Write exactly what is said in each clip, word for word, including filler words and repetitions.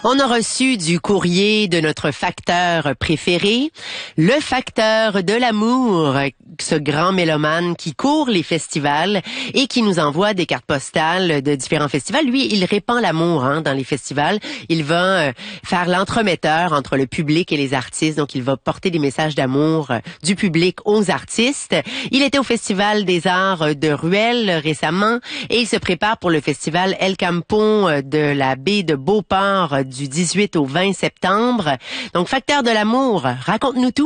On a reçu du courrier de notre facteur préféré, le facteur de l'amour, ce grand mélomane qui court les festivals et qui nous envoie des cartes postales de différents festivals. Lui, il répand l'amour hein, dans les festivals. Il va euh, faire l'entremetteur entre le public et les artistes. Donc, il va porter des messages d'amour euh, du public aux artistes. Il était au Festival des Arts de Ruelle récemment et il se prépare pour le festival El Campo de la baie de Beauport du dix-huit au vingt septembre. Donc, facteur de l'amour, raconte-nous tout.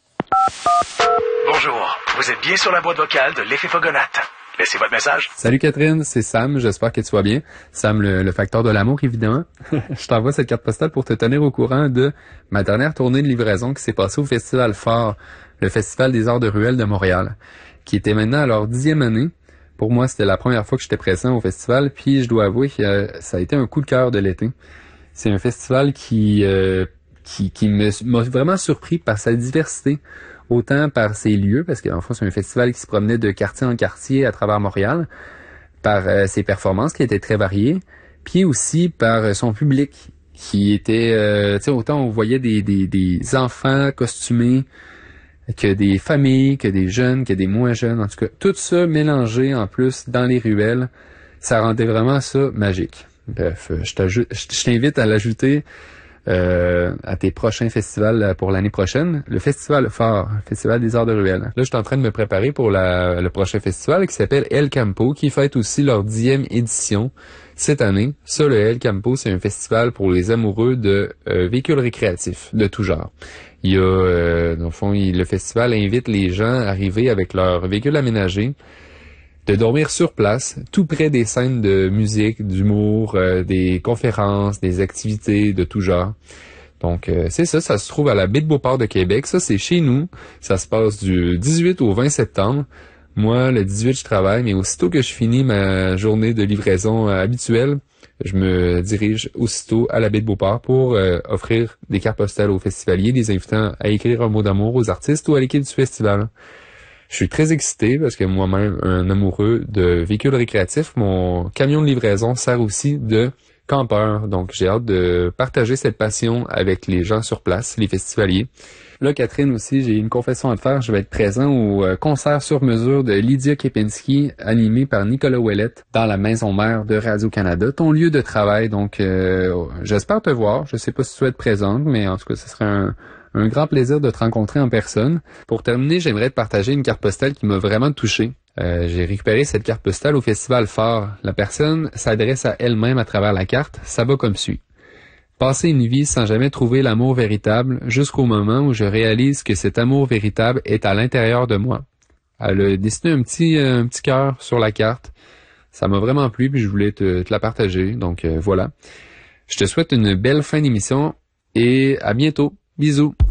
Bonjour, vous êtes bien sur la boîte vocale de l'effet Fogonate. Laissez votre message. Salut Catherine, c'est Sam, j'espère que tu vas bien. Sam, le, le facteur de l'amour, évidemment. Je t'envoie cette carte postale pour te tenir au courant de ma dernière tournée de livraison qui s'est passée au Festival Phare, le Festival des Arts de Ruelle de Montréal, qui était maintenant à leur dixième année. Pour moi, c'était la première fois que j'étais présent au festival, puis je dois avouer que euh, ça a été un coup de cœur de l'été. C'est un festival qui euh, qui, qui me, m'a vraiment surpris par sa diversité, autant par ses lieux, parce qu'en fait, c'est un festival qui se promenait de quartier en quartier à travers Montréal, par euh, ses performances qui étaient très variées, puis aussi par euh, son public, qui était, euh, tu sais, autant on voyait des, des, des enfants costumés, que des familles, que des jeunes, que des moins jeunes, en tout cas, tout ça mélangé en plus dans les ruelles, ça rendait vraiment ça magique. Bref, je, je t'invite à l'ajouter euh, à tes prochains festivals pour l'année prochaine. Le Festival Phare, le Festival des Arts de Ruelle. Là, je suis en train de me préparer pour la, le prochain festival qui s'appelle El Campo, qui fête aussi leur dixième édition cette année. Ça, le El Campo, c'est un festival pour les amoureux de euh, véhicules récréatifs de tout genre. Il y a, euh, dans le fond, il, le festival invite les gens à arriver avec leur véhicule aménagé, de dormir sur place, tout près des scènes de musique, d'humour, euh, des conférences, des activités de tout genre. Donc, euh, c'est ça, ça se trouve à la baie de Beauport de Québec. Ça, c'est chez nous. Ça se passe du dix-huit au vingt septembre. Moi, le dix-huit, je travaille, mais aussitôt que je finis ma journée de livraison euh, habituelle, je me dirige aussitôt à la baie de Beauport pour euh, offrir des cartes postales aux festivaliers, les invitant à écrire un mot d'amour aux artistes ou à l'équipe du festival. Je suis très excité parce que moi-même, un amoureux de véhicules récréatifs, mon camion de livraison sert aussi de campeur. Donc, j'ai hâte de partager cette passion avec les gens sur place, les festivaliers. Là, Catherine aussi, j'ai une confession à te faire. Je vais être présent au euh, concert sur mesure de Lydia Kepinski, animé par Nicolas Ouellette, dans la maison mère de Radio-Canada, ton lieu de travail. Donc, euh, j'espère te voir. Je sais pas si tu vas être présente, mais en tout cas, ce serait un, un grand plaisir de te rencontrer en personne. Pour terminer, j'aimerais te partager une carte postale qui m'a vraiment touché. Euh, j'ai récupéré cette carte postale au Festival Phare. La personne s'adresse à elle-même à travers la carte. Ça va comme suit. Passer une vie sans jamais trouver l'amour véritable jusqu'au moment où je réalise que cet amour véritable est à l'intérieur de moi. Elle a dessiné un petit euh, un petit cœur sur la carte. Ça m'a vraiment plu puis je voulais te, te la partager. Donc euh, voilà. Je te souhaite une belle fin d'émission et à bientôt. Bisous.